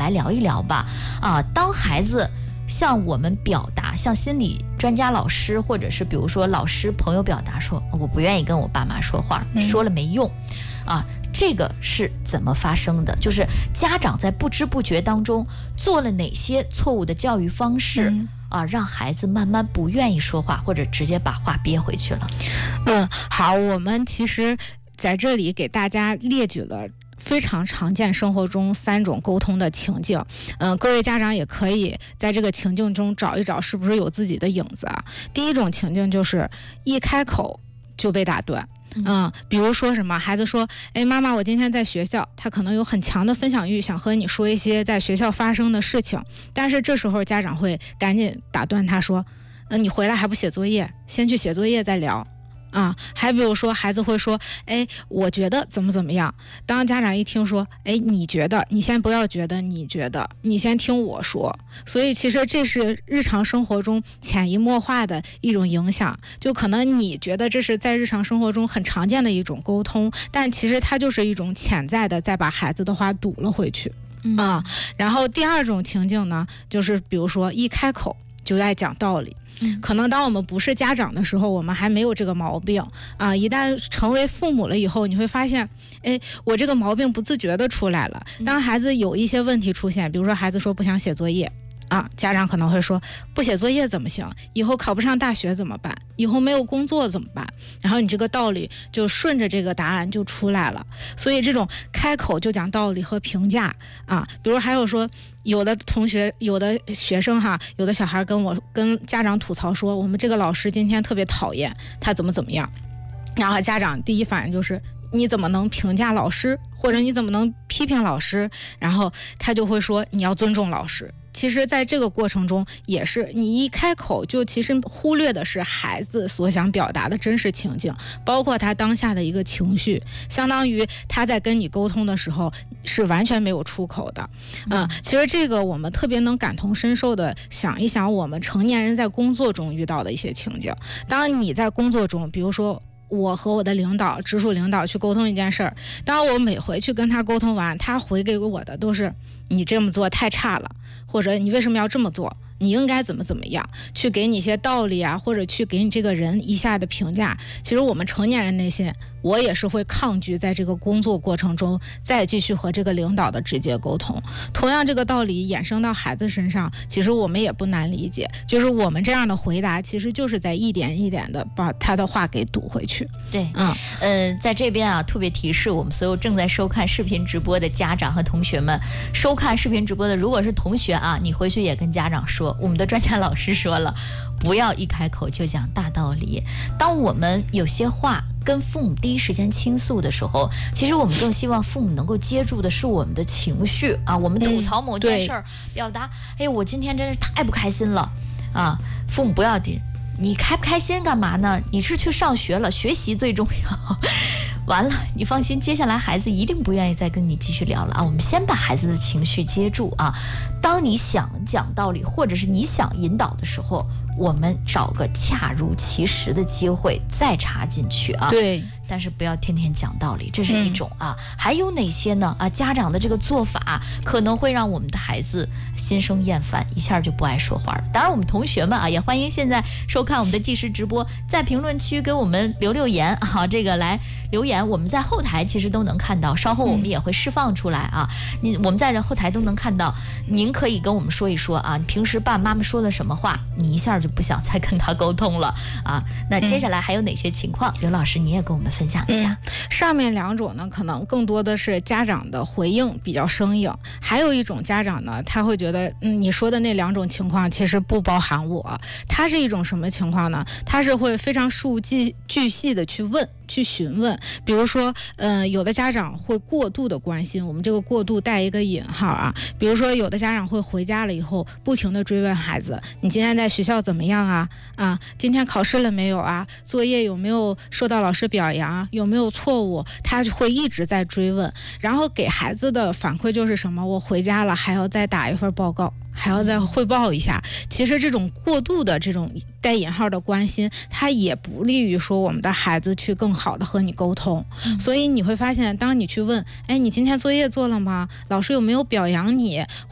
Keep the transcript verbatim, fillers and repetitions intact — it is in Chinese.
来聊一聊吧。啊，当孩子向我们表达，向心理专家老师或者是比如说老师朋友表达说我不愿意跟我爸妈说话，嗯、说了没用啊，这个是怎么发生的？就是家长在不知不觉当中做了哪些错误的教育方式、嗯、啊，让孩子慢慢不愿意说话，或者直接把话憋回去了。 嗯，好，我们其实在这里给大家列举了非常常见生活中三种沟通的情境，嗯、呃，各位家长也可以在这个情境中找一找是不是有自己的影子啊。第一种情境就是一开口就被打断。嗯，比如说什么，孩子说，哎，妈妈，我今天在学校，他可能有很强的分享欲，想和你说一些在学校发生的事情，但是这时候家长会赶紧打断他说，嗯、呃，你回来还不写作业，先去写作业再聊。啊，还比如说孩子会说，哎，我觉得怎么怎么样。当家长一听说，哎，你觉得，你先不要觉得，你觉得，你先听我说。所以其实这是日常生活中潜移默化的一种影响，就可能你觉得这是在日常生活中很常见的一种沟通，但其实它就是一种潜在的再把孩子的话堵了回去。嗯、啊，然后第二种情境呢，就是比如说一开口就爱讲道理。可能当我们不是家长的时候，我们还没有这个毛病啊。一旦成为父母了以后，你会发现，哎，我这个毛病不自觉的出来了。当孩子有一些问题出现，比如说孩子说不想写作业啊，家长可能会说，不写作业怎么行？以后考不上大学怎么办？以后没有工作怎么办？然后你这个道理就顺着这个答案就出来了。所以这种开口就讲道理和评价啊，比如还有说，有的同学有的学生哈，有的小孩跟我跟家长吐槽说，我们这个老师今天特别讨厌他怎么怎么样，然后家长第一反应就是你怎么能评价老师，或者你怎么能批评老师，然后他就会说你要尊重老师。其实在这个过程中也是你一开口就其实忽略的是孩子所想表达的真实情境，包括他当下的一个情绪，相当于他在跟你沟通的时候是完全没有出口的。嗯，其实这个我们特别能感同身受的想一想我们成年人在工作中遇到的一些情景。当你在工作中，比如说我和我的领导直属领导去沟通一件事儿，当我每回去跟他沟通完，他回给我的都是你这么做太差了，或者你为什么要这么做，你应该怎么怎么样，去给你一些道理啊，或者去给你这个人一下的评价。其实我们成年人内心，我也是会抗拒在这个工作过程中再继续和这个领导的直接沟通。同样这个道理衍生到孩子身上，其实我们也不难理解，就是我们这样的回答其实就是在一点一点的把他的话给堵回去。 对，嗯，呃，在这边啊，特别提示我们所有正在收看视频直播的家长和同学们，收看视频直播的如果是同学啊，你回去也跟家长说，我们的专家老师说了，不要一开口就讲大道理。当我们有些话跟父母第一时间倾诉的时候，其实我们更希望父母能够接住的是我们的情绪啊，我们吐槽某件事儿、嗯，表达，哎，我今天真是太不开心了啊！父母不要紧，你开不开心干嘛呢？你是去上学了，学习最重要。完了，你放心，接下来孩子一定不愿意再跟你继续聊了啊！我们先把孩子的情绪接住啊。当你想讲道理，或者是你想引导的时候，我们找个恰如其时的机会再插进去啊。 对。 但是不要天天讲道理，这是一种啊。嗯、还有哪些呢？啊，家长的这个做法可能会让我们的孩子心生厌烦，一下就不爱说话了。当然，我们同学们啊，也欢迎现在收看我们的即时直播，在评论区给我们留留言，好，这个来留言，我们在后台其实都能看到，稍后我们也会释放出来啊。你我们在这后台都能看到，您可以跟我们说一说啊，平时爸爸妈妈说的什么话，你一下就不想再跟他沟通了啊。那接下来还有哪些情况？刘老师，你也跟我们分享一下。 嗯、上面两种呢，可能更多的是家长的回应比较生硬，还有一种家长呢，他会觉得，嗯，你说的那两种情况其实不包含我。他是一种什么情况呢？他是会非常事无巨巨细的去问。去询问，比如说，呃，有的家长会过度的关心，我们这个过度带一个引号啊。比如说，有的家长会回家了以后，不停的追问孩子，你今天在学校怎么样啊？啊，今天考试了没有啊？作业有没有受到老师表扬？有没有错误？他会一直在追问，然后给孩子的反馈就是什么？我回家了还要再打一份报告。还要再汇报一下。其实这种过度的这种带引号的关心，它也不利于说我们的孩子去更好的和你沟通。嗯、所以你会发现，当你去问，哎，你今天作业做了吗？老师有没有表扬你？